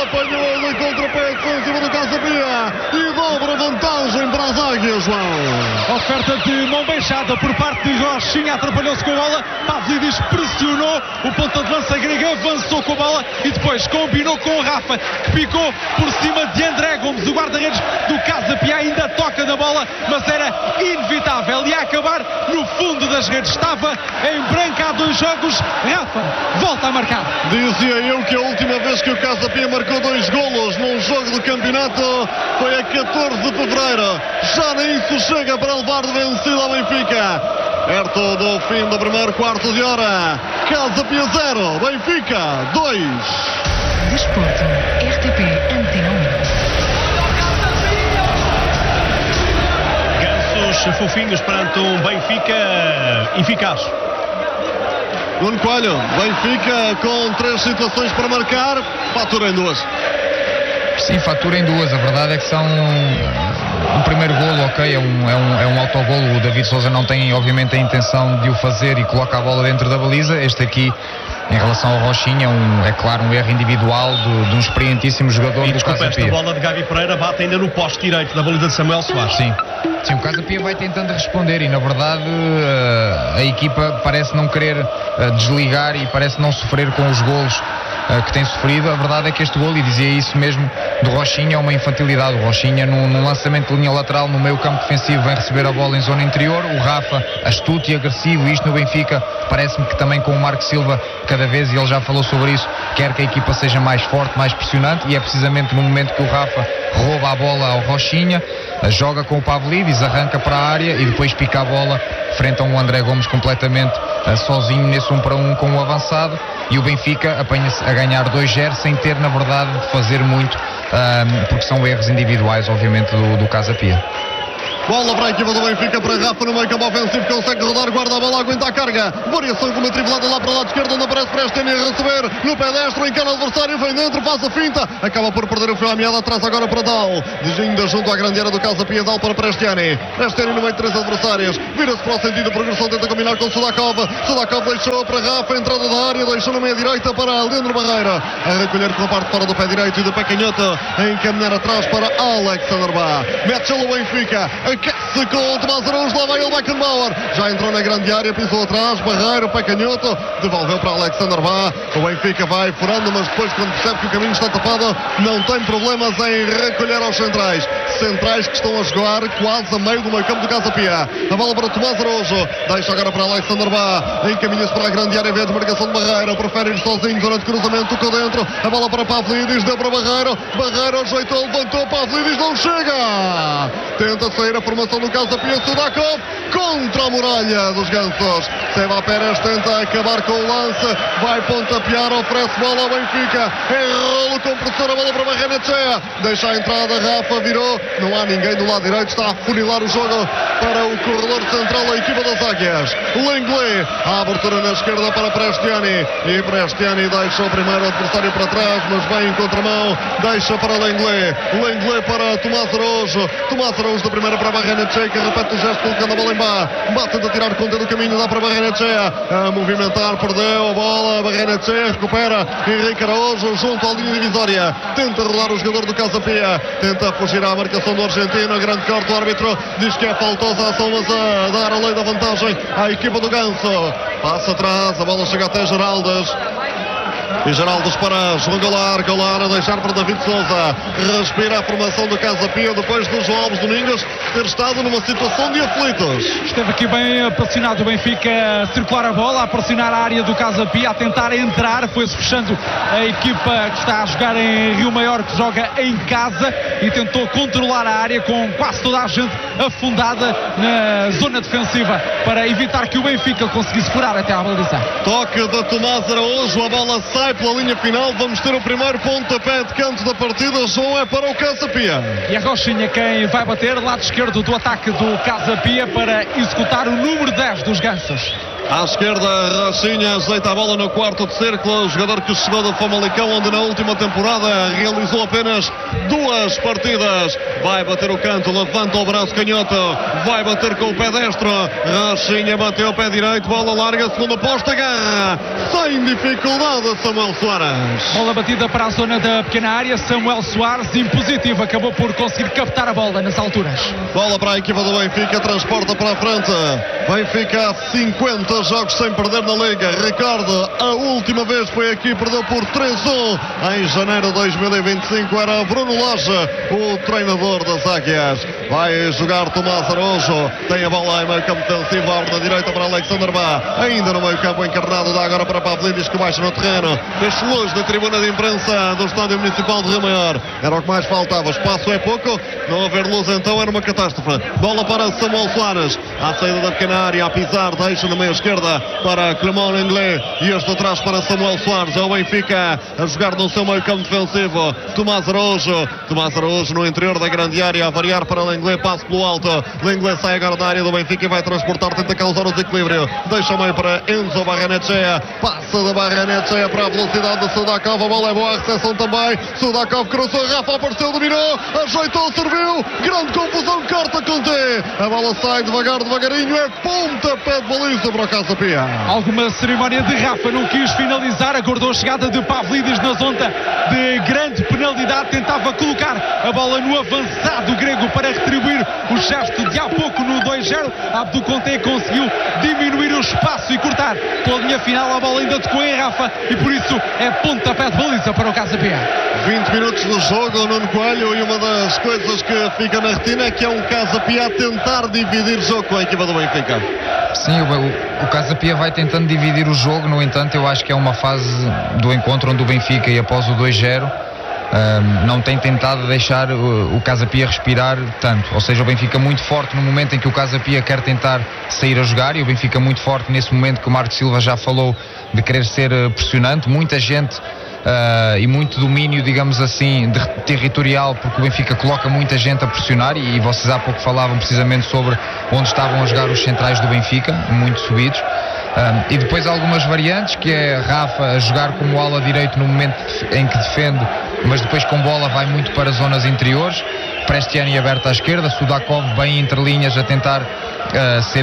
apanhou de contrapé defensivo do Casa Pia e dobra vantagem para as Águias, João. Oferta de mão beijada por parte de Rochinha, atrapalhou-se com a bola, Pavlidis pressionou, o ponta de lança grego avançou com a bola e depois combinou com o Rafa, que picou por cima de André Gomes, o guarda-redes do Casa Pia, ainda toca na bola, mas era inevitável, ia acabar no fundo das redes, estava em branco há 2 jogos. Rafa volta a marcar. Dizia eu que a última vez que o Casa Pia marcou 2 golos num jogo do campeonato foi a 14 de fevereiro, já nem isso chega para levar de vencido ao Benfica. Perto do fim do primeiro quarto de hora, Casa Pia 0, Benfica 2. Desporto, RTP Antena 1. Gansos fofinhos perante um Benfica eficaz. Nuno Coelho, Benfica com 3 situações para marcar, fatura em 2. Sim, fatura em 2. A verdade é que são um primeiro golo, ok, é um autogolo. O David Sousa não tem obviamente a intenção de o fazer e coloca a bola dentro da baliza. Este aqui, em relação ao Rochinha, é claro um erro individual de um experientíssimo jogador do Casa Pia. Esta bola de Gavi Pereira bate ainda no poste direito da baliza de Samuel Soares. Sim, o Casa Pia vai tentando responder e na verdade a equipa parece não querer desligar e parece não sofrer com os golos que tem sofrido. A verdade é que este golo, e dizia isso mesmo do Rochinha, é uma infantilidade. O Rochinha num lançamento de linha lateral no meio campo defensivo vem receber a bola em zona interior. O Rafa, astuto e agressivo, isto no Benfica parece-me que também com o Marco Silva cada vez, e ele já falou sobre isso, quer que a equipa seja mais forte, mais pressionante, e é precisamente no momento que o Rafa rouba a bola ao Rochinha, joga com o Pavlidis, arranca para a área e depois pica a bola frente a um André Gomes completamente sozinho nesse 1 para 1 com o avançado, e o Benfica apanha-se a ganhar 2-0 sem ter na verdade de fazer muito, porque são erros individuais obviamente do Casa Pia. Bola para a equipa do Benfica, para Rafa no meio campo ofensivo, consegue rodar, guarda a bola, aguenta a carga, variação com uma trivelada lá para o lado esquerdo, onde aparece Presteni a receber no pedestre, encana o adversário, vem dentro, faz a finta, acaba por perder o fio à meada, atrás agora para Dal, ainda junto à grande área do Casa Pia, Dal para Presteni no meio de 3 adversários, vira-se para o sentido da progressão, tenta combinar com Sudakov deixou para Rafa, entrada da área, deixou na meia direita para Leandro Barreira, a recolher com a parte fora do pé direito e do pé canhoto, a encaminhar atrás para Alexander Bá, mete o Benfica, aquece com o Tomás Araújo, lá vai ele, Beckenbauer, já entrou na grande área, pisou atrás, Barreiro, pé canhoto, devolveu para Alexander Bá, o Benfica vai furando, mas depois quando percebe que o caminho está tapado, não tem problemas em recolher aos centrais que estão a jogar quase a meio do meio campo do Casa Pia, a bola para Tomás Araújo, deixa agora para Alexander Bá, encaminha-se para a grande área, vê a desmarcação de Barreiro, prefere ir sozinho, zona de cruzamento, tocou dentro, a bola para Pavlidis, deu para Barreiro ajeitou, levantou, Pavlidis não chega, tenta sair a formação do Casa Pia, Sudakov contra a muralha dos Gansos, Seba Pérez tenta acabar com o lance, vai pontapear, oferece bola ao Benfica, enrolo compressor, a bola para Barrenetxea, deixa a entrada, Rafa virou, não há ninguém do lado direito, está a funilar o jogo para o corredor central da equipa das Águias, Lenglet, a abertura na esquerda para Presteni, e Presteni deixa o primeiro adversário para trás, mas vai em contramão, deixa para Lenglet para Tomás Araújo da primeira para Barrenetxea, que repete o gesto colocando a bola em Bá, tenta tirar conta do caminho, dá para Barrenetxea, a movimentar, perdeu a bola, Barrenetxea recupera, Henrique Araújo junto à linha divisória, tenta rodar o jogador do Casa Pia, tenta fugir à marcação do argentino, grande corte, o árbitro diz que é faltosa a ação, mas a dar a lei da vantagem à equipa do Ganso, passa atrás, a bola chega até Geraldes, e Geraldes para João Goulart a deixar para David Sousa, respira a formação do Casa Pia depois do João Alves Domingos ter estado numa situação de aflitos. Esteve aqui bem pressionado o Benfica a circular a bola, a pressionar a área do Casa Pia, a tentar entrar, foi-se fechando a equipa que está a jogar em Rio Maior, que joga em casa, e tentou controlar a área com quase toda a gente afundada na zona defensiva para evitar que o Benfica conseguisse furar até à baliza. Toque de Tomás Araújo, a bola sai pela linha final, vamos ter o primeiro pontapé de canto da partida, João, é para o Casa Pia. E a Rochinha quem vai bater, lado esquerdo do ataque do Casa Pia, para executar o número 10 dos Gansos. À esquerda, Rochinha ajeita a bola no quarto de círculo. O jogador que chegou do Famalicão, onde na última temporada realizou apenas 2 partidas. Vai bater o canto, levanta o braço canhoto, vai bater com o pé destro. Rochinha bateu o pé direito, bola larga, segunda posta, agarra sem dificuldade Samuel Soares. Bola batida para a zona da pequena área. Samuel Soares, impositivo, acabou por conseguir captar a bola nas alturas. Bola para a equipa do Benfica, transporta para a frente. Benfica há 50 jogos sem perder na Liga. Recordo, a última vez foi aqui, perdeu por 3-1 em janeiro de 2025. Era Bruno Lage, o treinador das Águias. Vai jogar Tomás Araújo, tem a bola em meio campo defensivo, abre na direita para Alexander Bá, ainda no meio campo encarnado, dá agora para Pavlidis, que baixa no terreno, fez luz da tribuna de imprensa do Estádio Municipal de Rio Maior. Era o que mais faltava, espaço é pouco, não haver luz então era uma catástrofe. Bola para Samuel Soares, à saída da pequena área, a pisar, deixa na meia esquerda para Clément Lenglet, e este atrás para Samuel Soares. É o Benfica a jogar no seu meio campo defensivo. Tomás Araújo no interior da grande área, a variar para Lenglet, passo pelo alto. Lenglet sai agora da área do Benfica e vai transportar, tenta causar o desequilíbrio, deixa o meio para Enzo Barrenetxea, passa da Barrenetxea para a velocidade de Sudakov, a bola é boa, a recepção também. Sudakov cruzou, Rafa apareceu, dominou, ajeitou, serviu, grande confusão, corta com T, a bola sai devagarinho, é pontapé de baliza para o Casa Pia. Alguma cerimónia de Rafa, não quis finalizar, aguardou a chegada de Pavlidis na zona de grande penalidade, tentava colocar a bola no avançado grego para retribuir o gesto de há pouco no 2-0. Abdul Conté conseguiu diminuir o espaço e cortar pela linha final, a bola ainda tocou em Rafa e por isso é pontapé de baliza para o Casa Pia. 20 minutos de jogo, o Nuno Coelho, e uma das coisas que fica na retina é que é um Casa Pia a tentar dividir o jogo com a equipa do Benfica. Sim, o Casa Pia vai tentando dividir o jogo, no entanto eu acho que é uma fase do encontro onde o Benfica, e após o 2-0, não tem tentado deixar o Casa Pia respirar tanto, ou seja, o Benfica muito forte no momento em que o Casa Pia quer tentar sair a jogar, e o Benfica muito forte nesse momento que o Marcos Silva já falou de querer ser pressionante, muita gente e muito domínio, digamos assim, territorial, porque o Benfica coloca muita gente a pressionar, e vocês há pouco falavam precisamente sobre onde estavam a jogar os centrais do Benfica, muito subidos. E depois algumas variantes, que é Rafa a jogar como ala direito no momento em que defende, mas depois com bola vai muito para zonas interiores. Prestiani aberto à esquerda, Sudakov bem entre linhas a tentar ser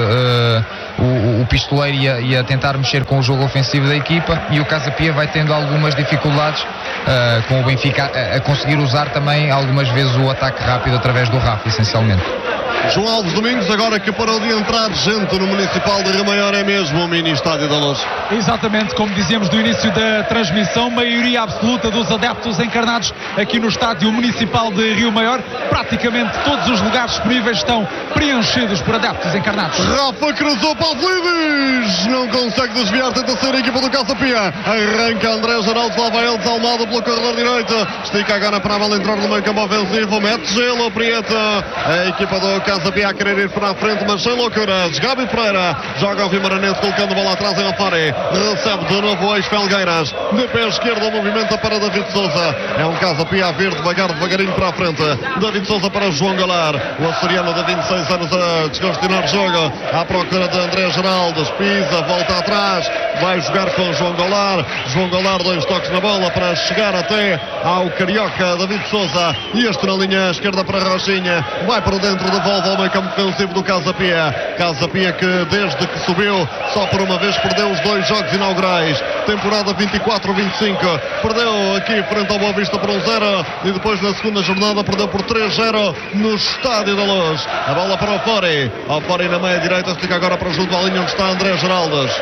ele o pistoleiro e a tentar mexer com o jogo ofensivo da equipa, e o Casa Pia vai tendo algumas dificuldades com o Benfica a conseguir usar também algumas vezes o ataque rápido através do Rafa, essencialmente. João Alves Domingos, agora que parou de entrar gente no Municipal de Rio Maior, é mesmo o mini estádio da Luz. Exatamente, como dizíamos no início da transmissão, maioria absoluta dos adeptos encarnados aqui no Estádio Municipal de Rio Maior. Praticamente todos os lugares disponíveis estão preenchidos por adeptos encarnados. Rafa cruzou para Pavlidis, não consegue desviar, tenta sair a equipa do Casa Pia. Arranca André Geraldo, lá vai ele desalmado pelo corredor direito. Estica agora para a bola entrar no meio campo ofensivo, mete gelo, Prieto. A equipa do Casa Pia a querer ir para a frente, mas sem loucuras. Gabi Pereira joga ao Vimaranense, colocando a bola atrás em Alfari. Recebe de novo o ex-Felgueiras. De pé esquerdo, movimenta para David Souza. É um Casa Pia a vir devagarinho para a frente. David Souza para João Goulart. O açoriano de 26 anos a descongestionar o jogo. À procura de André Geraldo. Pisa, volta atrás. Vai jogar com João Goulart. João Goulart, 2 toques na bola para chegar até ao carioca David Souza. E este na linha esquerda para Rochinha. Vai para dentro, devolve ao meio campo defensivo do Casa Pia. Casa Pia que desde que subiu só por uma vez perdeu os 2 jogos inaugurais. Temporada 24-25. Perdeu aqui frente ao Boa Vista por 1-0 e depois na segunda jornada perdeu por 3-0 no Estádio da Luz. A bola para o Fori. O Fori na meia direita, fica agora para junto à linha onde está André Geraldes.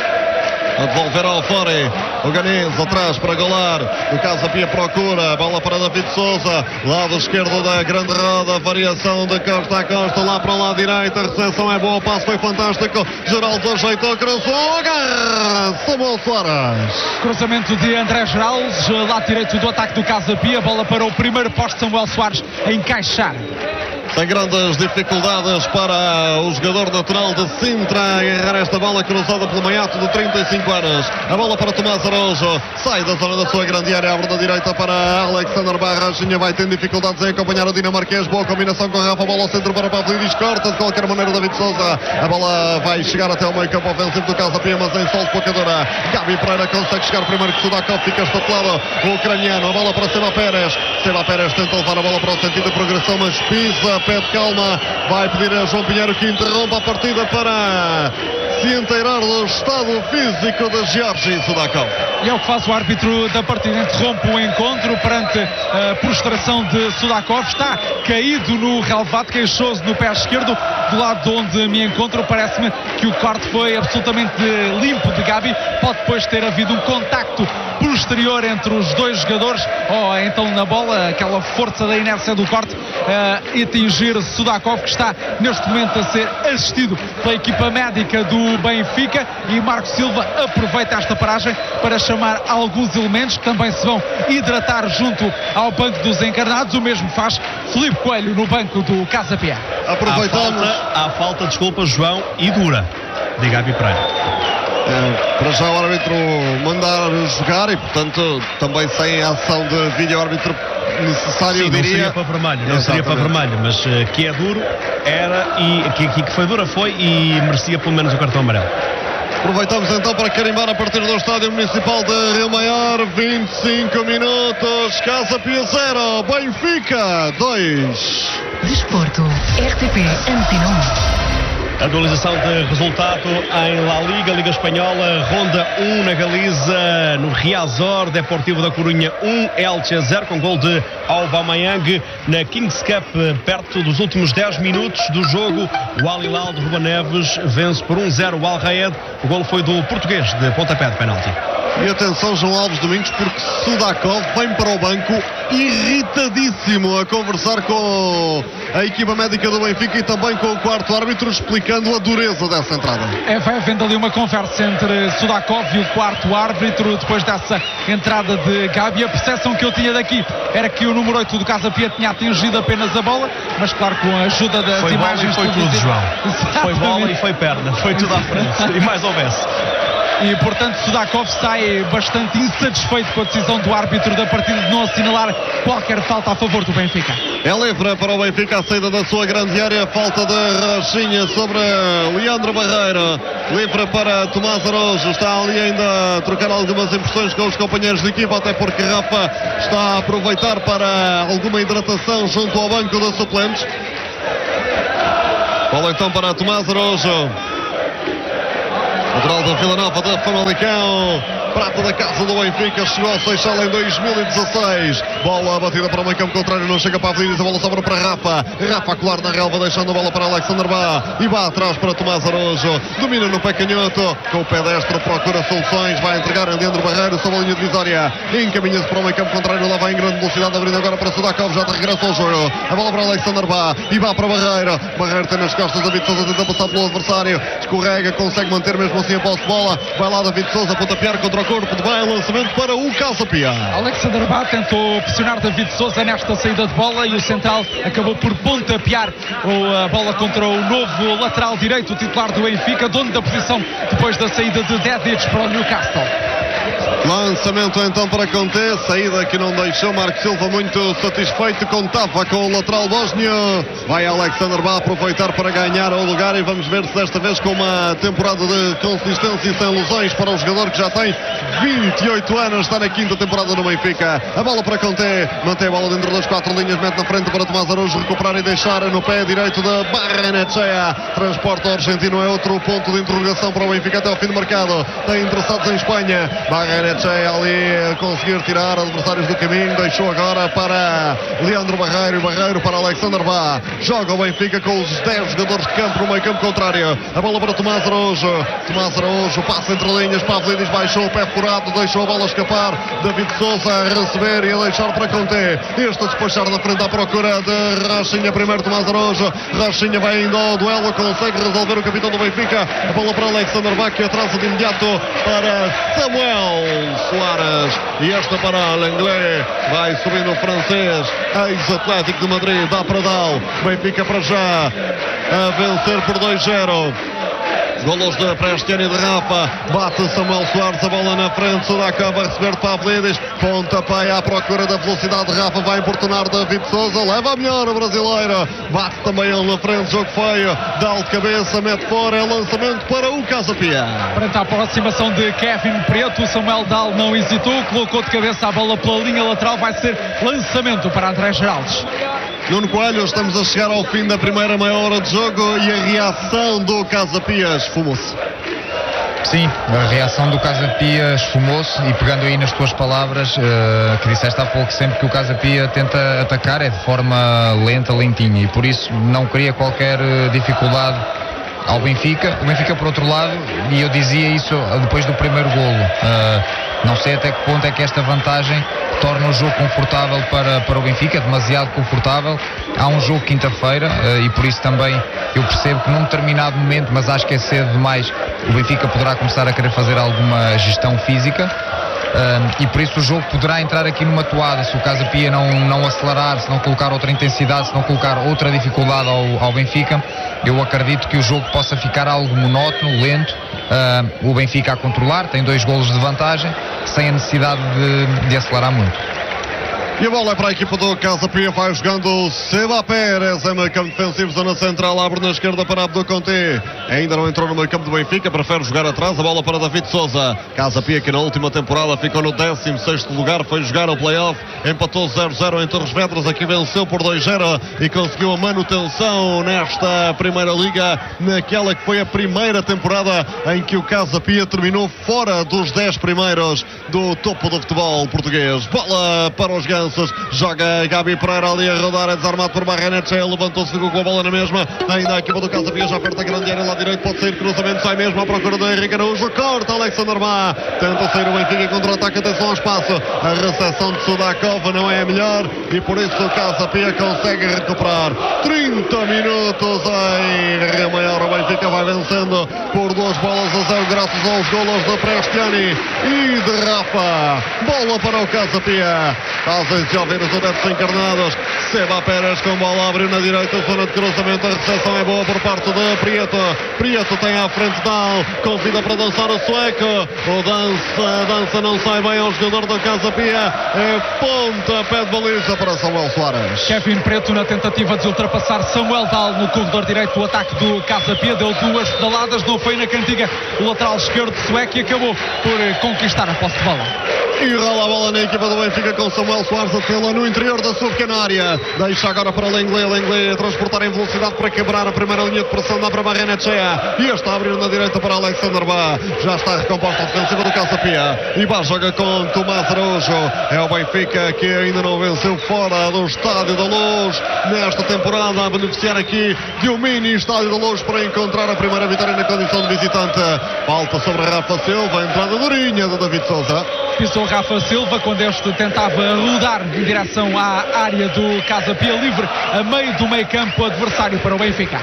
A devolver ao Fori, o Ganês atrás para Goulart, o Casa Pia procura, bola para David Souza, lado esquerdo da grande roda, variação de costa a costa, lá para o lado direito, a recepção é boa, o passo foi fantástico, Geraldo ajeitou, cruzou, agarra Samuel Soares. Cruzamento de André Geraldes, lado direito do ataque do Casa Pia, bola para o primeiro poste, Samuel Soares a encaixar. sem grandes dificuldades para o jogador natural de Sintra agarrar esta bola cruzada pelo maiato de 35 anos. A bola para Tomás Araújo, sai da zona da sua grande área, abre da direita para Alexander Barra. Rachinha vai ter dificuldades em acompanhar o dinamarquês. Boa combinação com Rafa, bola ao centro para Pavlidis, corta de qualquer maneira David Sousa. A bola vai chegar até o meio campo ofensivo do Casa Pia, mas em solo pocadora. Gabi Pereira consegue chegar primeiro que Sudakov, fica estatelado o ucraniano. A bola para Seba Pérez. Seba Pérez tenta levar a bola para o sentido de progressão, mas pisa, pede calma. Vai pedir a João Pinheiro que interrompa a partida para se inteirar do estado físico de Georgi Sudakov. E é o que faz o árbitro da partida, interrompe o encontro perante a prostração de Sudakov. Está caído no relevado, queixou-se no pé esquerdo. Do lado de onde me encontro, parece-me que o corte foi absolutamente limpo de Gabi. Pode depois ter havido um contacto posterior entre os dois jogadores, ou então na bola, aquela força da inércia do corte e atingir Sudakov, que está neste momento a ser assistido pela equipa médica do Benfica, e Marco Silva aproveita esta paragem para chamar alguns elementos que também se vão hidratar junto ao banco dos encarnados. O mesmo faz Filipe Coelho no banco do Casa Pia. Aproveitamos. Há falta, desculpa, João, e dura de Gabi Pereira. Para já o árbitro mandar jogar e, portanto, também sem a ação de vídeo-árbitro necessário, sim, diria. Não seria para vermelho, não seria para vermelho, mas que é duro, era, e que foi dura foi, e merecia pelo menos o cartão amarelo. Aproveitamos então para carimbar a partir do Estádio Municipal de Rio Maior. 25 minutos, Casa Pia 0, Benfica 2. Desporto, RTP Antena 1. Atualização de resultado em La Liga, Liga Espanhola, Ronda 1 na Galiza, no Riazor, Deportivo da Corunha 1, Elche 0, com gol de Aubameyang. Na Kings Cup, perto dos últimos 10 minutos do jogo, o Al Hilal de Ruben Neves vence por 1-0 o Al Raed. O gol foi do português, de pontapé de penalti. E atenção, João Alves Domingos, porque Sudakov vem para o banco irritadíssimo a conversar com a equipa médica do Benfica e também com o quarto árbitro, explicando a dureza dessa entrada. Vai havendo ali uma conversa entre Sudakov e o quarto árbitro depois dessa entrada de Gabi. A percepção que eu tinha daqui era que o número 8 do Casa Pia tinha atingido apenas a bola, mas claro, com a ajuda das foi imagens... Foi bola e foi tudo, João. Exatamente. Foi bola e foi perna, foi tudo à frente. E mais houvesse. E, portanto, Sudakov sai bastante insatisfeito com a decisão do árbitro da partida de não assinalar qualquer falta a favor do Benfica. É livre para o Benfica a saída da sua grande área. Falta de Rachinha sobre Leandro Barreiro. Livre para Tomás Araújo. Está ali ainda a trocar algumas impressões com os companheiros de equipa, até porque Rafa está a aproveitar para alguma hidratação junto ao banco de suplentes. Bola então para Tomás Araújo. Natural da Vila Nova de Famalicão, prata da casa do Benfica, chegou ao Seixal em 2016. Bola batida para o meio campo contrário, não chega para Pavlidis, a bola sobra para Rafa. Rafa a colar na relva, deixando a bola para Alexander Bá. E Bá atrás para Tomás Araújo. Domina no pé canhoto, com o pé destro, procura soluções, vai entregar a Leandro Barreiro sobre a linha divisória. Encaminha-se para o meio campo contrário, lá vai em grande velocidade, abrindo agora para Sudakov, já de regresso ao jogo. A bola para Alexander Bá. E Bá para Barreiro. Barreiro tem nas costas David Sousa, tenta passar pelo adversário. Escorrega, consegue manter mesmo assim a posse de bola. Vai lá David Sousa, pontapear contra o corpo de Bá, lançamento para o Casa Pia. Alexander Bá tentou pressionar David Sousa nesta saída de bola e o central acabou por pontapear a bola contra o novo lateral direito, o titular do Benfica, dono da posição depois da saída de Dedic para o Newcastle. Lançamento então para Conte, saída que não deixou Marco Silva muito satisfeito, contava com o lateral bósnio. Vai Alexander Bá aproveitar para ganhar o lugar e vamos ver se desta vez com uma temporada de consistência e sem lesões para o jogador que já tem 28 anos, está na quinta temporada no Benfica. A bola para Conte, mantém a bola dentro das quatro linhas, mete na frente para Tomás Araújo recuperar e deixar no pé direito da Barrenechea. Transporte argentino é outro ponto de interrogação para o Benfica até ao fim do mercado. Tem interessados em Espanha. Barrenechea ali a conseguir tirar adversários do caminho, deixou agora para Leandro Barreiro e Barreiro para Alexander Bá. Joga o Benfica com os 10 jogadores de campo no meio campo contrário. A bola para Tomás Araújo. Tomás Araújo passa entre linhas, Pavlidis baixou o pé furado, deixou a bola escapar. David Sousa a receber e a deixar para Conte. Este a despachar na frente à procura de Rachinha. Primeiro Tomás Araújo. Rachinha vai indo ao duelo, consegue resolver o capitão do Benfica. A bola para Alexander Bá, que atrasa de imediato para Samuel. Samuel Soares. E esta para Lenglet. Vai subindo o francês, ex-Atlético de Madrid. Dá para Dal. Benfica para já a vencer por 2-0. Golos de Prestiani e de Rafa. Bate Samuel Soares, a bola na frente. Sudakov vai receber de Pavlidis. Pontapé à procura da velocidade. Rafa vai importunar David Souza. Leva a melhor o brasileiro. Bate também ele na frente. Jogo feio. Dá de cabeça, mete fora. É lançamento para o Casa Pia. Perante a aproximação de Kevin Preto, Samuel Dal não hesitou. Colocou de cabeça a bola pela linha lateral. Vai ser lançamento para André Geraldes. Nuno Coelho, estamos a chegar ao fim da primeira meia hora de jogo e a reação do Casa Pia esfumou-se. Sim, a reação do Casa Pia esfumou-se e pegando aí nas tuas palavras que disseste há pouco, sempre que o Casa Pia tenta atacar é de forma lenta, lentinha e por isso não cria qualquer dificuldade ao Benfica. O Benfica por outro lado, e eu dizia isso depois do primeiro golo, não sei até que ponto é que esta vantagem torna o jogo confortável para o Benfica, demasiado confortável. Há um jogo quinta-feira e por isso também eu percebo que num determinado momento, mas acho que é cedo demais, o Benfica poderá começar a querer fazer alguma gestão física e por isso o jogo poderá entrar aqui numa toada se o Casa Pia não acelerar, se não colocar outra intensidade, se não colocar outra dificuldade ao Benfica. Eu acredito que o jogo possa ficar algo monótono, lento. O Benfica a controlar, tem 2 golos de vantagem, sem a necessidade de acelerar muito. E a bola é para a equipa do Casa Pia, vai jogando Seba Pérez, é meio campo defensivo, zona central, abre na esquerda para Abdul Conté. Ainda não entrou no meio campo do Benfica, prefere jogar atrás, a bola para David Souza. Casa Pia que na última temporada ficou no 16º lugar, foi jogar o play-off, empatou 0-0 em Torres Vedras, aqui venceu por 2-0 e conseguiu a manutenção nesta Primeira Liga, naquela que foi a primeira temporada em que o Casa Pia terminou fora dos 10 primeiros do topo do futebol português. Bola para os Gansos. Joga Gabi Pereira ali a rodar, é desarmado por Barrenetxea, levantou-se, ficou com a bola na mesma, ainda a equipa do Casa Pia já perto da grande área, lá direito pode sair, cruzamento, sai mesmo à procura do Henrique Araújo, corta Alexander Má, tenta sair o Benfica, contra-ataque, atenção ao espaço, a recepção de Sudakov não é a melhor e por isso o Casa Pia consegue recuperar. 30 minutos em maior, o Benfica vai vencendo por 2-0 graças aos golos de Prestiani e de Rafa. Bola para o Casa Pia, fazem-se ouvir os adeptos encarnados. Seba Pérez com bola, abriu na direita, zona de cruzamento, a recepção é boa por parte de Prieto. Prieto tem à frente Dal, convida para dançar o sueco, o dança não sai bem ao jogador do Casa Pia, é ponta, pé de baliza para Samuel Soares. Kevin Preto na tentativa de ultrapassar Samuel Dal no corredor direito do ataque do Casa Pia, deu 2 pedaladas, não foi na cantiga, o lateral esquerdo sueco e acabou por conquistar a posse de bola. E rola a bola na equipa do Benfica com Samuel Soares a tê-la no interior da sua pequena área. Deixa agora para Lenglet a transportar em velocidade para quebrar a primeira linha de pressão, dá para Barrenetxea. E está a abrir na direita para Alexander Bá. Já está recomposta a defensiva do Casa Pia. E Bá joga com Tomás Araújo. É o Benfica que ainda não venceu fora do Estádio da Luz nesta temporada, a beneficiar aqui de um mini Estádio da Luz para encontrar a primeira vitória na condição de visitante. Falta sobre Rafa Silva, entrada durinha do David Souza. Pisou Rafa Silva quando este tentava rodar em direção à área do Casa Pia, livre a meio do meio campo adversário para o Benfica.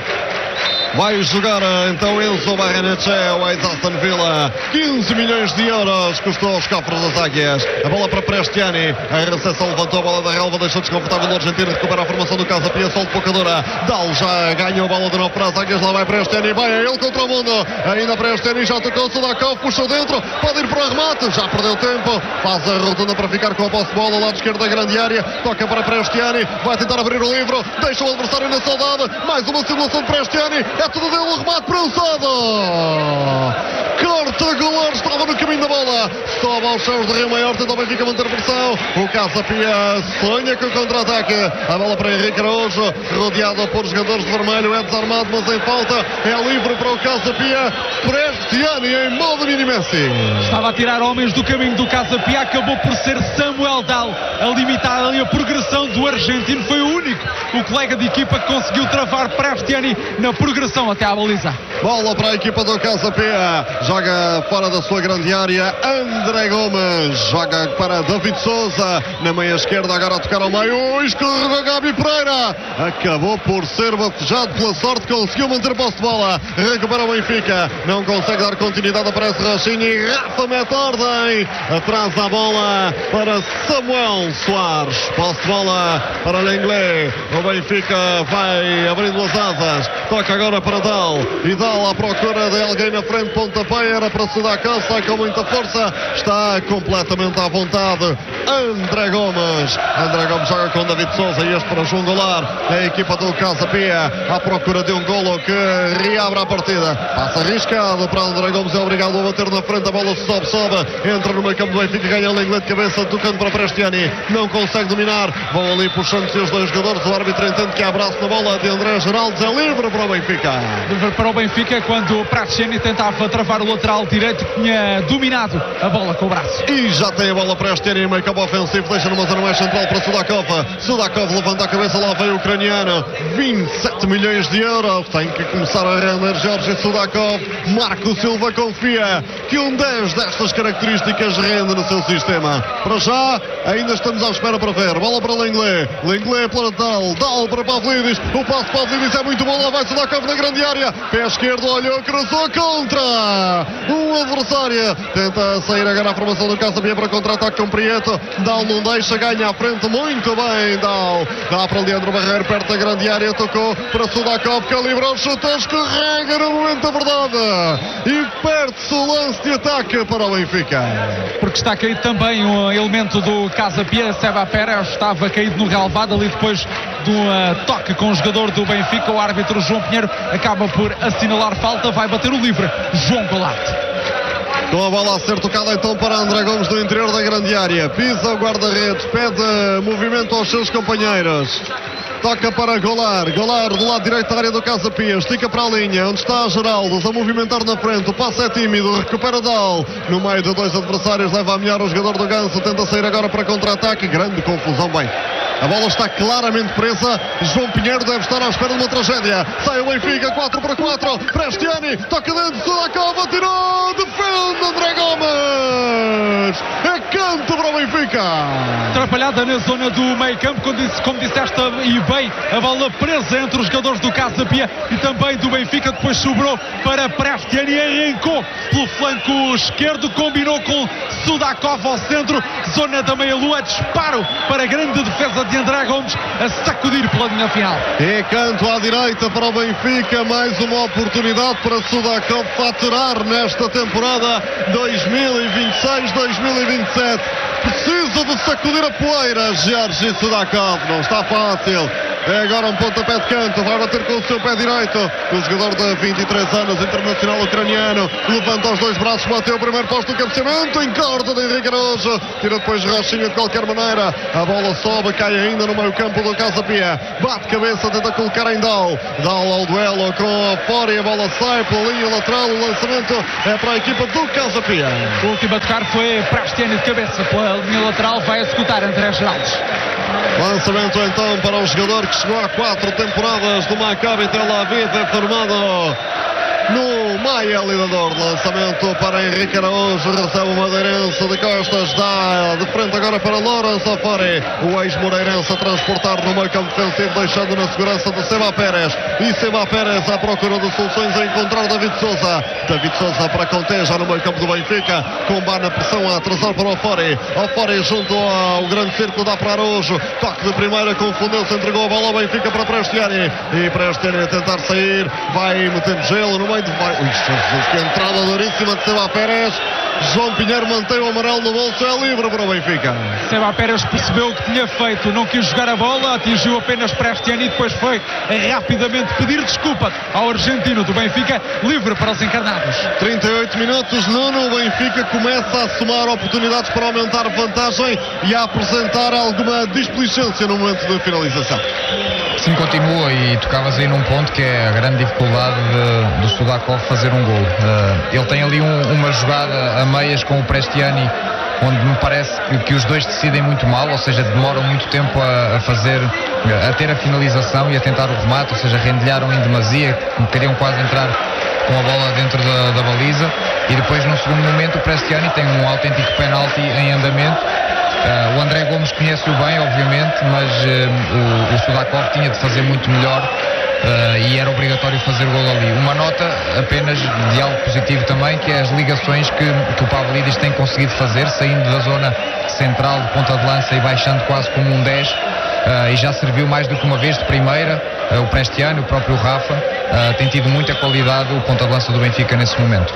Vai jogar então Enzo Barrenetxea, o ex-Aston Villa. 15 milhões de euros custou aos cofres das Águias. A bola para Prestiani, a recepção levantou a bola da relva, deixou desconfortável o argentino, recupera a formação do Casa Pia, solto poucadora. Dal já ganhou a bola de novo para as Águias, lá vai Prestiani, vai a ele contra o mundo. Ainda Prestiani, já tocou Sudakov, puxou dentro, pode ir para o remate, já perdeu tempo, faz a rotunda para ficar com a posse de bola, lado esquerdo da grande área, toca para Prestiani, vai tentar abrir o livro, deixa o adversário na saudade, mais uma simulação de Prestiani, é tudo dele, o remate prensado, corta goleiro, estava no caminho da bola, sobe aos céus de Rio Maior, tenta o Benfica manter a pressão, o Casa Pia sonha com o contra-ataque, a bola para Henrique Araújo, rodeado por jogadores de vermelho, é desarmado mas em falta, é livre para o Casa Pia, Prestiani em modo mini Messi. Estava a tirar homens do caminho do Casa Pia, acabou por ser Samuel Dal a limitar ali a progressão do argentino, foi o o colega de equipa que conseguiu travar Prestiani na progressão até à baliza. Bola para a equipa do Casa Pia, joga fora da sua grande área André Gomes, joga para David Souza na meia esquerda, agora a tocar ao meio, escorregou Gabi Pereira, acabou por ser bafejado pela sorte, conseguiu manter a posse de bola, recupera o Benfica, não consegue dar continuidade, aparece Rachinha e Rafa mete ordem, atrás a bola para Samuel Soares, posse de bola para Lenglet, o Benfica vai abrindo as asas, toca agora para Dal, e Dal à procura de alguém na frente, pontapé, era para Sudakov, sai com muita força, está completamente à vontade André Gomes joga com David Souza e este para João Goulart, a equipa do Casa Pia à procura de um golo que reabre a partida, passa arriscado para André Gomes, é obrigado a bater na frente, a bola sobe, entra no meio campo do Benfica, ganha Lenglet de cabeça, tocando para Prestiani, não consegue dominar, vão ali puxando-se os dois jogadores, o árbitro entende que há abraço na bola de André Geraldes, é livre para o Benfica. Livre para o Benfica quando Prestiani tentava travar o lateral direito, que tinha dominado a bola com o braço. E já tem a bola Prestiani em meio campo ofensivo, deixa numa zona mais central para Sudakov levanta a cabeça, lá vem o ucraniano, 27 milhões de euros, tem que começar a render Jorge Sudakov. Marco Silva confia que um 10 destas características rende no seu sistema. Para já, ainda estamos à espera para ver, bola para Lenglet para Dal para Pavlidis, o passo de Pavlidis é muito bom, lá vai Sudakov na grande área, pé esquerdo, olhou, cruzou contra o adversário, tenta sair agora a formação do Casa Pia para contra-ataque com Prieto, Dal não deixa, ganha à frente, muito bem Dal, dá para Leandro Barreiro perto da grande área, tocou para Sudakov, calibrou, chutou, escorrega no momento da verdade e perde-se o lance de ataque para o Benfica, porque está caído também um elemento do Casa Pia, Seba Pérez, estava caído no relvado ali depois do toque com o jogador do Benfica, o árbitro João Pinheiro acaba por assinalar falta, vai bater o livre João Goulart. Com a bola a ser tocada então para André Gomes no interior da grande área, pisa o guarda-redes, pede movimento aos seus companheiros, toca para Goulart do lado direito da área do Casa Pia, estica para a linha, onde está Geraldes a movimentar na frente, o passe é tímido, recupera Dal, no meio de dois adversários, leva a melhor o jogador do Ganso, tenta sair agora para contra-ataque, grande confusão, bem, a bola está claramente presa, João Pinheiro deve estar à espera de uma tragédia, sai o Benfica, 4-4, Prestiani, toca dentro, Sudakov, atirou, defende André Gomes, é canto para o Benfica. Atrapalhada na zona do meio campo, como disseste e bem, a bola presa entre os jogadores do Casa Pia e também do Benfica, depois sobrou para Prestiani e arrancou pelo flanco esquerdo, combinou com Sudakov ao centro, zona da meia-lua, disparo para a grande defesa de André Gomes, a sacudir pela linha final. E canto à direita para o Benfica, mais uma oportunidade para Sudakov faturar nesta temporada 2026-2027. Precisa de sacudir a poeira, Jorge Sudakov, não está fácil. É agora um pontapé de canto, vai bater com o seu pé direito. O jogador de 23 anos, internacional ucraniano, levanta os dois braços, bateu o primeiro posto do cabeceamento, encorda de Henrique Araújo, tira depois Rachinha de qualquer maneira. A bola sobe, cai ainda no meio campo do Casa Pia, bate cabeça, tenta colocar em Dal ao duelo com a fora e a bola sai pela linha lateral. O lançamento é para a equipa do Casa Pia. O último a tocar foi Prestiani de cabeça pela linha lateral, vai executar André Geraldes. Lançamento então para o jogador que chegou há 4 temporadas do Maccabi Tel Aviv, é formado no Maia Lidador. Lançamento para Henrique Araújo, recebe o Madeirense de costas, dá de frente agora para Lourenço Afori, o ex-moreirense a transportar no meio campo defensivo, deixando na segurança de Seba Pérez, e Seba Pérez à procura de soluções a encontrar David Souza para conter já no meio campo do Benfica, combate a pressão a atrasar para o Afori junto ao grande círculo, dá para Araújo, toque de primeira, confundeu-se, entregou a bola ao Benfica para Prestiani, e Prestiani a tentar sair, vai metendo gelo no meio de... que entrada duríssima de Seba Pérez. João Pinheiro mantém o amarelo no bolso, é livre para o Benfica. Seba Pérez percebeu o que tinha feito, não quis jogar a bola, atingiu apenas Prestiani e depois foi rapidamente pedir desculpa ao argentino do Benfica, livre para os encarnados. 38 minutos, Nuno, o Benfica começa a somar oportunidades para aumentar a vantagem e a apresentar alguma displicência no momento de finalização. Sim, continua, e tocavas aí num ponto que é a grande dificuldade do Sudakov fazer um gol. Ele tem ali uma jogada a meias com o Prestiani onde me parece que os dois decidem muito mal, ou seja, demoram muito tempo a ter a finalização e a tentar o remate, ou seja, rendilharam em demasia, queriam quase entrar com a bola dentro da baliza, e depois no segundo momento o Prestiani tem um autêntico penalti em andamento. O André Gomes conhece-o bem, obviamente, mas o Sudakov tinha de fazer muito melhor e era obrigatório fazer gol ali. Uma nota apenas de algo positivo também, que é as ligações que o Pavlidis tem conseguido fazer, saindo da zona central de ponta de lança e baixando quase como um 10, e já serviu mais do que uma vez de primeira. O Prestiani, o próprio Rafa, tem tido muita qualidade o ponta de lança do Benfica nesse momento.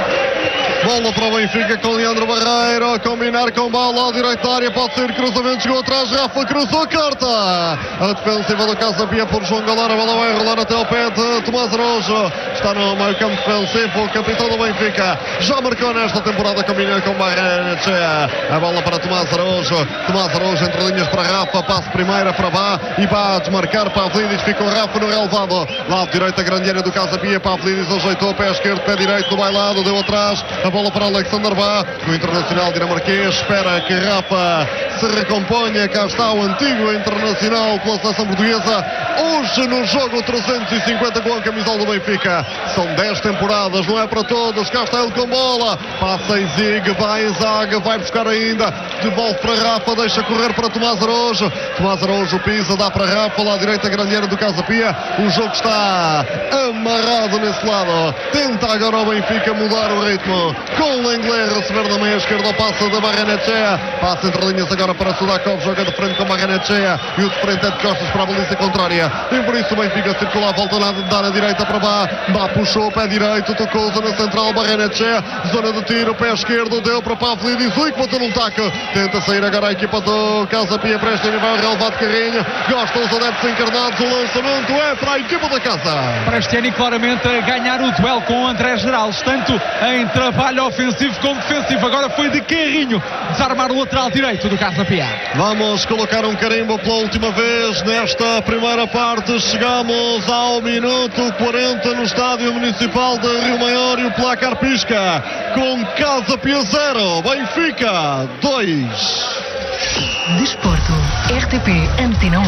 Bola para o Benfica com Leandro Barreiro a combinar com bola à direita da área, pode ser cruzamento, chegou atrás, Rafa cruzou, corta a defensiva do Casa Pia por João Galera, a bola vai rolar até ao pé de Tomás Araújo, está no meio campo defensivo, o capitão do Benfica já marcou nesta temporada, combina com Barrenechea, a bola para Tomás Araújo entre linhas para Rafa, passe primeira para Bá e Bá a desmarcar Pavlidis, fica o Rafa no relevado, lado direito a grande área do Casa Pia, Pavlidis ajeitou, pé esquerdo, pé direito, do bailado, deu atrás, a bola para Alexander Bá, o internacional dinamarquês espera que Rafa se recomponha. Cá está o antigo internacional pela seleção portuguesa, hoje no jogo 350 com a camisola do Benfica. São 10 temporadas, não é para todos. Cá está ele com bola, passa em Zig, vai em Zaga, vai buscar ainda, devolve para Rafa, deixa correr para Tomás Araújo pisa, dá para Rafa, lá à direita grandeira do Casa Pia. O jogo está amarrado nesse lado, tenta agora o Benfica mudar o ritmo, com o Lenglet receber na meia esquerda, passa da Barrenechea, passa entre linhas agora para Sudakov, joga de frente com Barrenechea e o de frente é de costas para a baliza contrária, e por isso o Benfica circula, volta a dar a direita para Bá puxou o pé direito, tocou zona central, Barrenechea, zona de tiro, pé esquerdo, deu para Pavlidis, que bateu num taco, tenta sair agora a equipa do Casa Pia, Prestiani vai relevado de carrinho, gostam os adeptos encarnados, o lançamento é para a equipa da casa. Prestiani claramente a ganhar o duelo com o André Geraldes, tanto em trabalho ofensivo como defensivo, agora foi de carrinho desarmar o lateral direito do Casa Pia. Vamos colocar um carimbo pela última vez nesta primeira parte, chegamos ao minuto 40 no estádio municipal de Rio Maior e o placar pisca com Casa Pia 0, Benfica 2. Desporto, RTP Antena 1.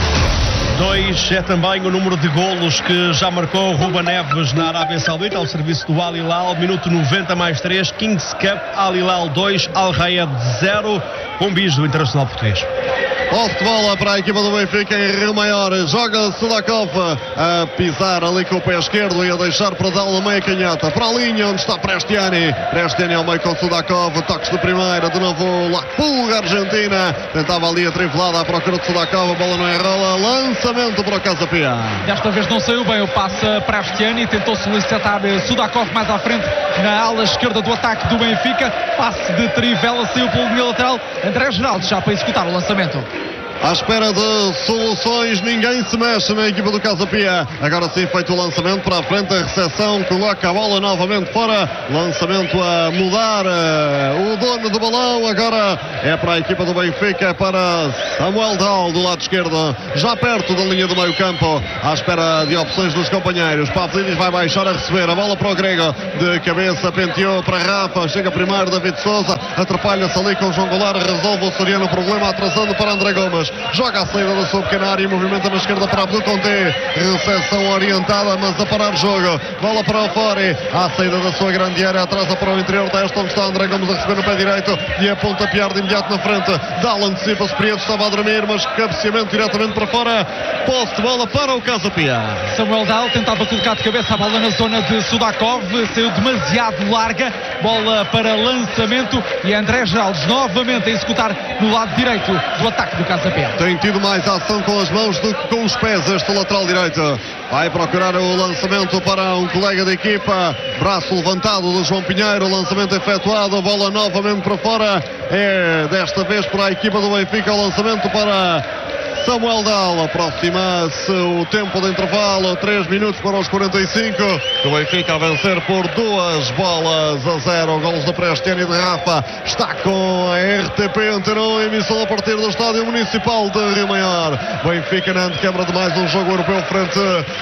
2 é também o número de golos que já marcou Ruben Neves na Arábia Saudita ao serviço do Al Hilal, minuto 90 mais 3, Kings Cup, Al Hilal 2, Al Rayed 0, com bis do Internacional Português. Posse de bola para a equipa do Benfica em Rio Maior, joga Sudakov a pisar ali com o pé esquerdo e a deixar para dar uma meia canhota para a linha onde está Prestiani ao meio com Sudakov, toques de primeira, de novo La Pulga Argentina, tentava ali a triflada à procura de Sudakov, a bola não enrola, lançamento para o Casa Pia. Desta vez não saiu bem o passe Prestiani, tentou solicitar Sudakov mais à frente na ala esquerda do ataque do Benfica, passe de trivela, saiu pelo linha lateral, André Geraldes já para executar o lançamento. À espera de soluções, ninguém se mexe na equipa do Casa Pia. Agora sim feito o lançamento para a frente, a recepção, coloca a bola novamente fora, lançamento a mudar o dono do balão, agora é para a equipa do Benfica, para Samuel Dal do lado esquerdo, já perto da linha do meio campo, à espera de opções dos companheiros. Pavlidis vai baixar a receber, a bola para o grego, de cabeça, penteou para Rafa, chega primeiro David Souza, atrapalha-se ali com o João Goulart, resolve o Soriano o problema, atrasando para André Gomes. Joga a saída da sua pequena área e movimenta na esquerda para Abdul Conté, recepção orientada, mas a parar o jogo, bola para o Fori, à saída da sua grande área, atrasa para o interior desta, onde está André Gomes a receber no pé direito e a pontapear de imediato na frente. Dal antecipa-se, Prieto estava a dormir, mas cabeceamento diretamente para fora, posse de bola para o Casa Pia. Samuel Dal tentava colocar de cabeça a bola na zona de Sudakov, saiu demasiado larga, bola para lançamento e André Geraldes novamente a executar no lado direito do ataque do Casa Pia. Tem tido mais ação com as mãos do que com os pés este lateral direito. Vai procurar o lançamento para um colega da equipa, braço levantado do João Pinheiro, lançamento efetuado, a bola novamente para fora, é desta vez para a equipa do Benfica, o lançamento para Samuel Dal. Aproxima-se o tempo de intervalo, 3 minutos para os 45. O Benfica a vencer por 2-0. Golos de Prestiani e de Rafa. Está com a RTP Antena 1, emissão a partir do Estádio Municipal de Rio Maior. Benfica na antecâmara de mais um jogo europeu frente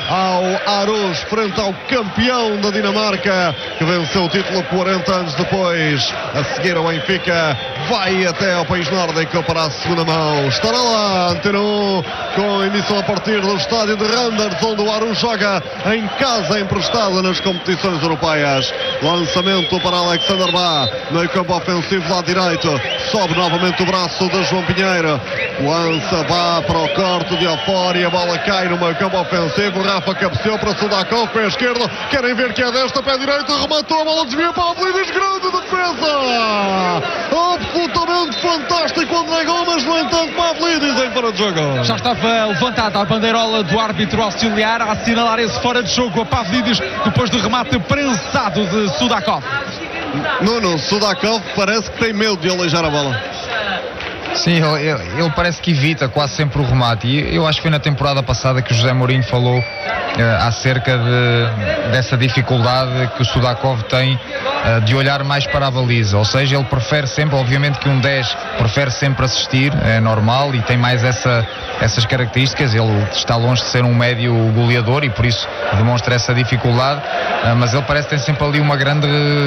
ao Aarhus, frente ao campeão da Dinamarca, que venceu o título 40 anos depois. A seguir o Benfica vai até ao país nórdico para a segunda mão. Estará lá Antena 1 com a emissão a partir do estádio de Randers, onde o Aarhus joga em casa emprestada nas competições europeias. Lançamento para Alexander Bá, meio campo ofensivo lá direito, sobe novamente o braço de João Pinheiro, lança Bá para o corte de Ofori, a bola cai no meio campo ofensivo. Rafa cabeceou para Sudakov, pé esquerdo, querem ver que é desta, pé direito, rematou, a bola desvia para o Pavlidis, grande defesa, absolutamente fantástico André Gomes. No entanto, Pavlidis em fora de jogo. Já estava levantada a bandeirola do árbitro auxiliar a assinalar esse fora de jogo a Pavlidis depois do remate prensado de Sudakov. Nuno, Sudakov parece que tem medo de aleijar a bola. Sim, ele parece que evita quase sempre o remate, e eu acho que foi na temporada passada que o José Mourinho falou acerca dessa dificuldade que o Sudakov tem de olhar mais para a baliza, ou seja, ele prefere sempre, obviamente que um 10 prefere sempre assistir, é normal, e tem mais essas características. Ele está longe de ser um médio goleador e por isso demonstra essa dificuldade, mas ele parece ter sempre ali um grande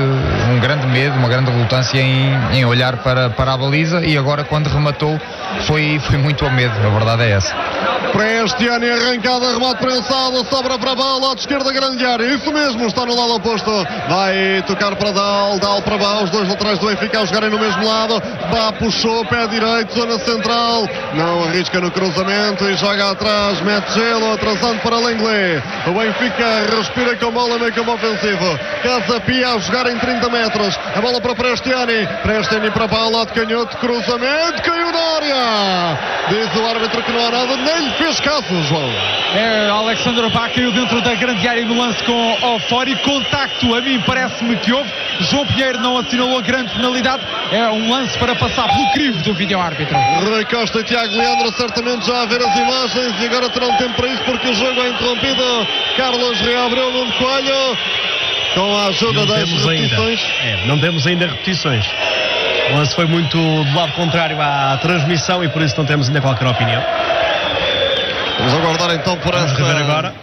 medo, uma grande relutância em olhar para a baliza, e agora quando rematou foi muito a medo, a verdade é essa. Prestiani arrancada, remate prensado, sobra para a bola, de esquerda grande área, isso mesmo, está no lado oposto, vai tocar para Dal para Bá, os dois laterais do Benfica a jogarem no mesmo lado. Bá puxou, pé direito, zona central, não arrisca no cruzamento e joga atrás, mete gelo, atrasando para Lenglet. O Benfica respira com bola, meio campo ofensivo, Casa Pia a jogar em 30 metros, a bola para Prestiani para Bá, lado canhoto, cruzamento, caiu na área, diz o árbitro que não há nada, nem lhe fez caso, João. Alexander Bá caiu dentro da grande área no lance com Ofori, contacto, a mim parece-me que houve. João Pinheiro não assinalou grande penalidade, é um lance para passar pelo crivo do vídeo-árbitro. Rui Costa e Tiago Leandro certamente já a ver as imagens e agora terão tempo para isso porque o jogo é interrompido. Carlos reabriu no Coelho com a ajuda das repetições. Não temos ainda repetições. O lance foi muito do lado contrário à transmissão e por isso não temos ainda qualquer opinião. Vamos aguardar então por essa. Vamos rever agora.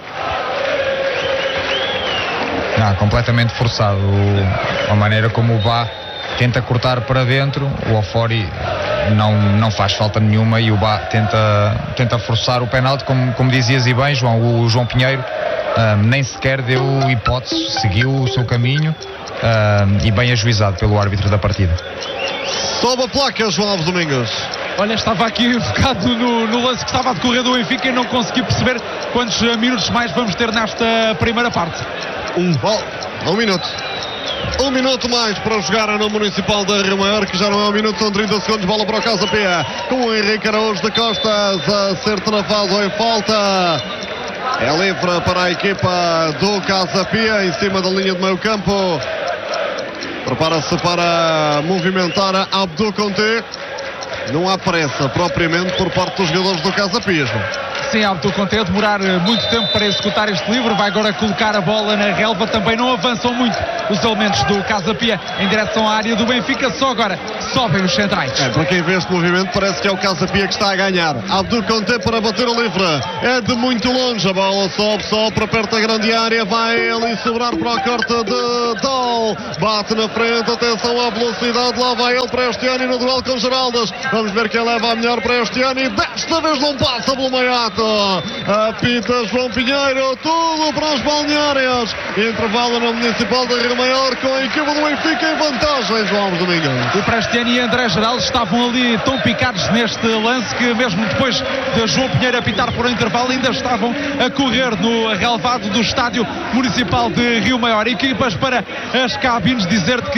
Completamente forçado a maneira como o Bá tenta cortar para dentro, o Ofori não faz falta nenhuma e o Bá tenta forçar o penalti, como dizias e bem, João. O João Pinheiro nem sequer deu hipótese, seguiu o seu caminho e bem ajuizado pelo árbitro da partida. Sobe a placa, João Alves Domingos. Olha, estava aqui focado no lance que estava a decorrer do Benfica e não consegui perceber quantos minutos mais vamos ter nesta primeira parte. Um minuto. Um minuto mais para jogar no Municipal de Rio Maior, que já não é um minuto, são 30 segundos. Bola para o Casa Pia, com o Henrique Araújo de Costas a ser travado em falta. É livre para a equipa do Casa Pia, em cima da linha de meio campo. Prepara-se para movimentar a Abdul Conte. Não há pressa propriamente por parte dos jogadores do Casa Pia. Sim, Abdul Conte a demorar muito tempo para executar este livre, vai agora colocar a bola na relva, também não avançam muito os elementos do Casa Pia em direção à área do Benfica, só agora sobem os centrais. Para quem vê este movimento parece que é o Casa Pia que está a ganhar. Abdul Conte para bater o livre, é de muito longe, a bola sobe para perto da grande área, vai ali sobrar para o corte de Dal, bate na frente, atenção à velocidade, lá vai ele, Prestiani no duelo com Geraldas, vamos ver quem leva a melhor. Prestiani, desta vez não passa pelo meiato. Apita João Pinheiro, tudo para os balneários. Intervalo no Municipal de Rio Maior com a equipa do Benfica em vantagem, João Alves Domingos. O Prestiani e André Geraldo estavam ali tão picados neste lance que mesmo depois de João Pinheiro apitar por um intervalo ainda estavam a correr no relvado do Estádio Municipal de Rio Maior. Equipas para as cabines, dizer-te que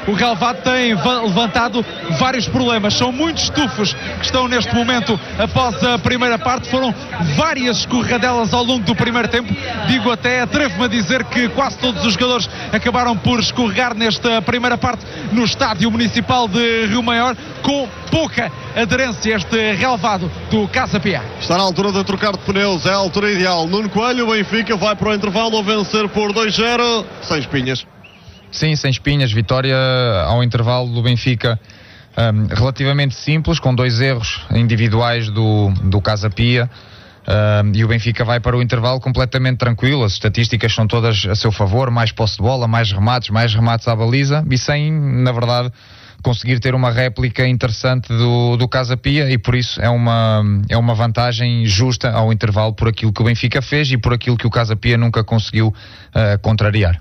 o relvado tem levantado vários problemas. São muitos estufos que estão neste momento após a primeira parte. Foram várias escorregadelas ao longo do primeiro tempo. Digo até, atrevo-me a dizer que quase todos os jogadores acabaram por escorregar nesta primeira parte no estádio municipal de Rio Maior, com pouca aderência este relvado do Casa Pia. Está na altura de trocar de pneus, é a altura ideal. Nuno Coelho, o Benfica vai para o intervalo a vencer por 2-0, sem espinhas. Sim, sem espinhas, vitória ao intervalo do Benfica relativamente simples, com 2 erros individuais do Casa Pia. E o Benfica vai para o intervalo completamente tranquilo. As estatísticas são todas a seu favor, mais posse de bola, mais remates à baliza, e sem, na verdade, conseguir ter uma réplica interessante do Casa Pia, e por isso é uma vantagem justa ao intervalo por aquilo que o Benfica fez e por aquilo que o Casa Pia nunca conseguiu contrariar.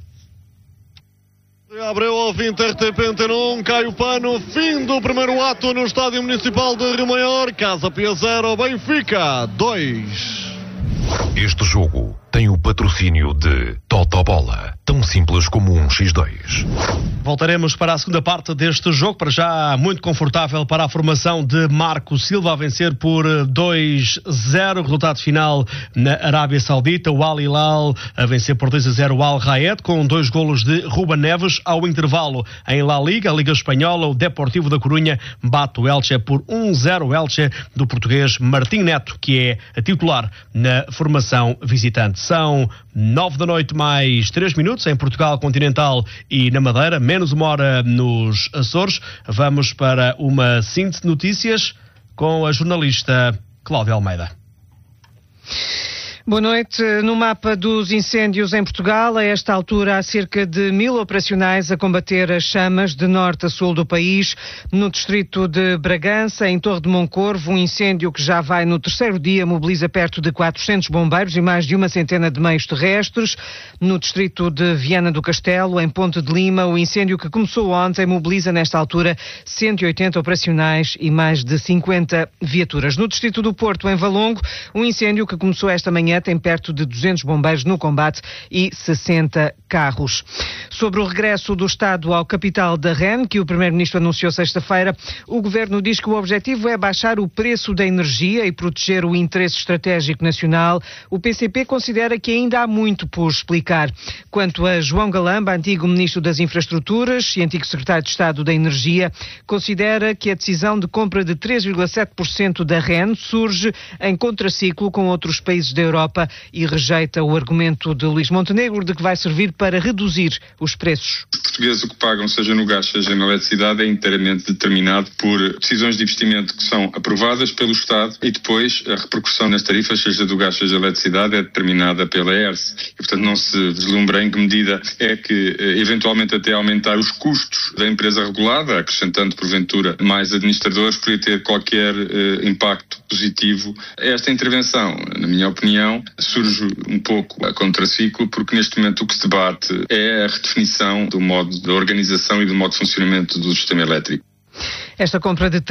Abriu ao 20 RTP Antena 1, cai o pano, fim do primeiro ato no Estádio Municipal de Rio Maior. Casa Pia 0, Benfica 2. Este jogo tem o patrocínio de Totobola, tão simples como um X2. Voltaremos para a segunda parte deste jogo, para já muito confortável para a formação de Marco Silva, a vencer por 2-0, resultado final na Arábia Saudita. O Al Hilal a vencer por 2-0 o Al Raed, com 2 golos de Ruben Neves. Ao intervalo em La Liga, a Liga Espanhola, o Deportivo da Corunha bate o Elche por 1-0, o Elche do português Martim Neto, que é a titular na formação visitante. São 9 da noite mais 3 minutos em Portugal Continental e na Madeira, menos 1 hora nos Açores. Vamos para uma síntese de notícias com a jornalista Cláudia Almeida. Boa noite. No mapa dos incêndios em Portugal, a esta altura há cerca de 1000 operacionais a combater as chamas de norte a sul do país. No distrito de Bragança, em Torre de Moncorvo, um incêndio que já vai no 3º dia mobiliza perto de 400 bombeiros e mais de 100 de meios terrestres. No distrito de Viana do Castelo, em Ponte de Lima, o incêndio que começou ontem mobiliza nesta altura 180 operacionais e mais de 50 viaturas. No distrito do Porto, em Valongo, um incêndio que começou esta manhã tem perto de 200 bombeiros no combate e 60 carros. Sobre o regresso do Estado ao capital da REN, que o Primeiro-Ministro anunciou sexta-feira, o Governo diz que o objetivo é baixar o preço da energia e proteger o interesse estratégico nacional. O PCP considera que ainda há muito por explicar. Quanto a João Galamba, antigo Ministro das Infraestruturas e antigo Secretário de Estado da Energia, considera que a decisão de compra de 3,7% da REN surge em contraciclo com outros países da Europa e rejeita o argumento de Luís Montenegro de que vai servir para reduzir os preços. Os portugueses o que pagam, seja no gás, seja na eletricidade, é inteiramente determinado por decisões de investimento que são aprovadas pelo Estado e depois a repercussão nas tarifas, seja do gás, seja da eletricidade, é determinada pela ERSE. E, portanto, não se vislumbra em que medida é que, eventualmente, até aumentar os custos da empresa regulada, acrescentando, porventura, mais administradores, poderia ter qualquer impacto positivo. Esta intervenção, na minha opinião, surge um pouco a contraciclo, porque neste momento o que se debate é a redefinição do modo de organização e do modo de funcionamento do sistema elétrico. Esta compra de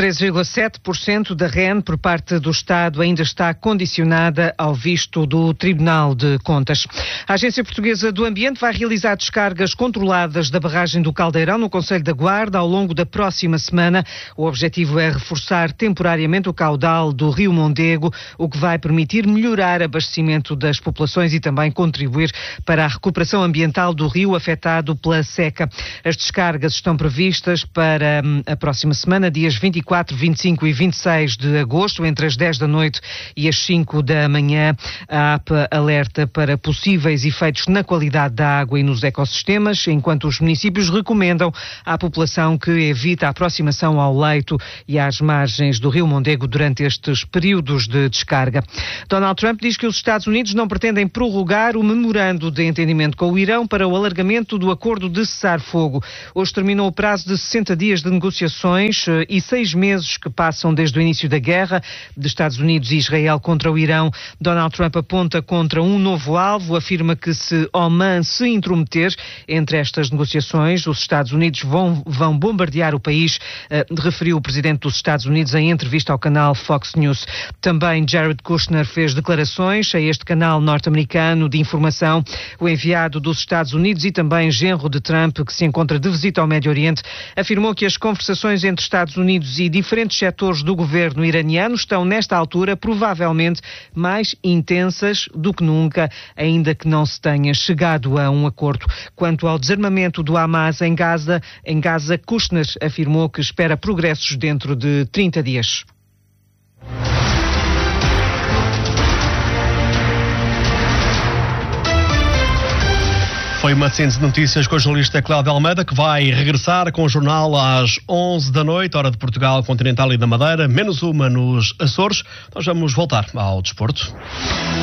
3,7% da REN por parte do Estado ainda está condicionada ao visto do Tribunal de Contas. A Agência Portuguesa do Ambiente vai realizar descargas controladas da barragem do Caldeirão no Concelho da Guarda ao longo da próxima semana. O objetivo é reforçar temporariamente o caudal do Rio Mondego, o que vai permitir melhorar o abastecimento das populações e também contribuir para a recuperação ambiental do rio afetado pela seca. As descargas estão previstas para a próxima semana, dias 24, 25 e 26 de agosto, entre as 10 da noite e as 5 da manhã. A APA alerta para possíveis efeitos na qualidade da água e nos ecossistemas, enquanto os municípios recomendam à população que evite a aproximação ao leito e às margens do Rio Mondego durante estes períodos de descarga. Donald Trump diz que os Estados Unidos não pretendem prorrogar o memorando de entendimento com o Irão para o alargamento do acordo de cessar-fogo. Hoje terminou o prazo de 60 dias de negociações 6 meses que passam desde o início da guerra de Estados Unidos e Israel contra o Irão. Donald Trump aponta contra um novo alvo, afirma que se Oman se intrometer entre estas negociações, os Estados Unidos vão bombardear o país, referiu o presidente dos Estados Unidos em entrevista ao canal Fox News. Também Jared Kushner fez declarações a este canal norte-americano de informação. O enviado dos Estados Unidos e também genro de Trump, que se encontra de visita ao Médio Oriente, afirmou que as conversações entre Estados Unidos e diferentes setores do governo iraniano estão, nesta altura, provavelmente mais intensas do que nunca, ainda que não se tenha chegado a um acordo. Quanto ao desarmamento do Hamas em Gaza, Kushner afirmou que espera progressos dentro de 30 dias. Foi uma síntese de notícias com a jornalista Cláudia Almeida, que vai regressar com o jornal às 11 da noite, hora de Portugal continental e da Madeira, menos uma nos Açores. Nós vamos voltar ao desporto.